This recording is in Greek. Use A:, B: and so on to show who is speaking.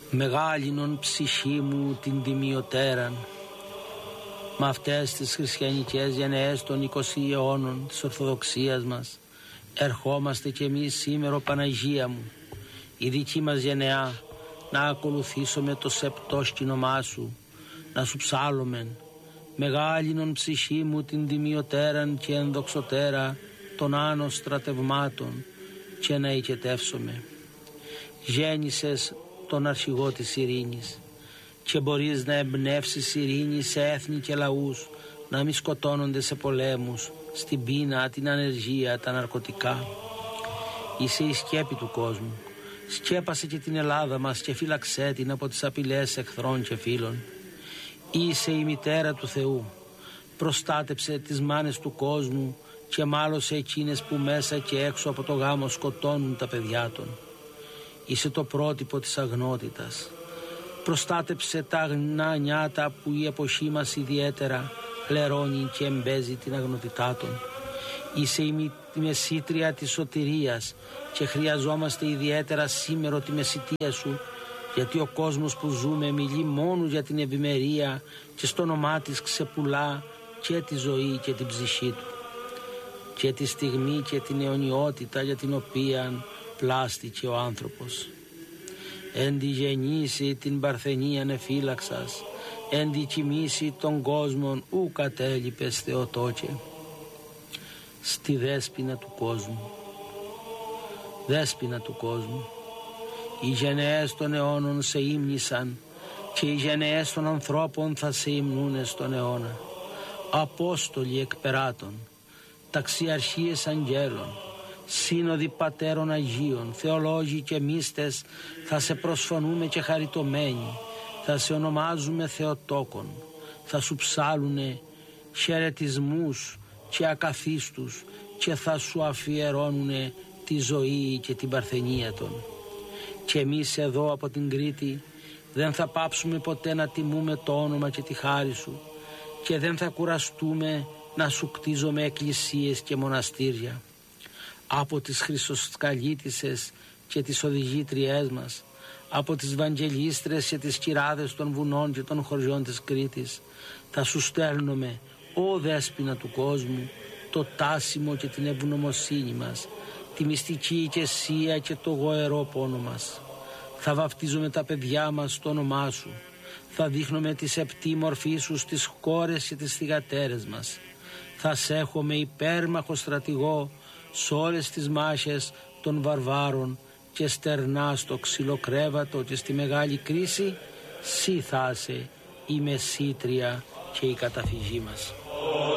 A: Μεγάλινον ψυχή μου την τιμιωτέραν. Με αυτές τις χριστιανικές γενναίες των 20 αιώνων της Ορθοδοξίας μας ερχόμαστε κι εμείς σήμερα, Παναγία μου, η δική μας γενεά, να ακολουθήσουμε το σεπτό σκηνομά σου, να σου ψάλλομεν. Μεγάλινον ψυχή μου την τιμιωτέραν και ενδοξωτέρα των άνων στρατευμάτων και να οικετεύσουμε. Γέννησες τον αρχηγό της ειρήνης και μπορείς να εμπνεύσεις ειρήνη σε έθνη και λαούς, να μην σκοτώνονται σε πολέμους, στην πείνα, την ανεργία, τα ναρκωτικά. Είσαι η σκέπη του κόσμου. Σκέπασε και την Ελλάδα μας και φύλαξέ την από τις απειλές εχθρών και φίλων. Είσαι η μητέρα του Θεού. Προστάτεψε τις μάνες του κόσμου και μάλωσε εκείνες που μέσα και έξω από το γάμο σκοτώνουν τα παιδιά των. Είσαι το πρότυπο της αγνότητας. Προστάτεψε τα αγνά νιάτα που η εποχή μας ιδιαίτερα λερώνει και εμπέζει την αγνότητά των. Είσαι η μεσήτρια της σωτηρίας και χρειαζόμαστε ιδιαίτερα σήμερα τη μεσητεία σου, γιατί ο κόσμος που ζούμε μιλεί μόνο για την ευημερία και στο όνομά της ξεπουλά και τη ζωή και την ψυχή του και τη στιγμή και την αιωνιότητα για την οποία πλάστηκε ο άνθρωπος. Εν τη γεννήσει την παρθενίαν εφύλαξας, εν τη κοιμήσει των κόσμων ου κατέλειπες Θεοτόκε. Στη δέσποινα του κόσμου, δέσποινα του κόσμου, οι γενναίες των αιώνων σε ύμνησαν και οι γενναίες των ανθρώπων θα σε υμνούνε στον αιώνα. Απόστολοι εκπεράτων, ταξιαρχίες αγγέλων, σύνοδοι πατέρων Αγίων, θεολόγοι και μύστες θα σε προσφωνούμε και χαριτωμένοι, θα σε ονομάζουμε Θεοτόκον, θα σου ψάλουνε χαιρετισμούς και ακαθίστους και θα σου αφιερώνουνε τη ζωή και την παρθενία των. Και εμείς εδώ από την Κρήτη δεν θα πάψουμε ποτέ να τιμούμε το όνομα και τη χάρη σου και δεν θα κουραστούμε να σου κτίζουμε εκκλησίες και μοναστήρια. Από τις χρυσοσκαλίτισσες και τις οδηγήτριές μας, από τις βαγγελίστρες και τις κυράδες των βουνών και των χωριών της Κρήτης θα σου στέλνουμε, ω δέσποινα του κόσμου, το τάσιμο και την ευγνωμοσύνη μας, τη μυστική ηκεσία και το γοερό πόνο μας. Θα βαφτίζουμε τα παιδιά μας στο όνομά σου, θα δείχνουμε τη σεπτή μορφή σου στις κόρες και τις θυγατέρες μας. Θα σε έχουμε υπέρμαχο στρατηγό σ' όλες τις μάχες των βαρβάρων και στερνά στο ξυλοκρέβατο και στη μεγάλη κρίση σύ θα είσαι η μεσήτρια και η καταφυγή μας.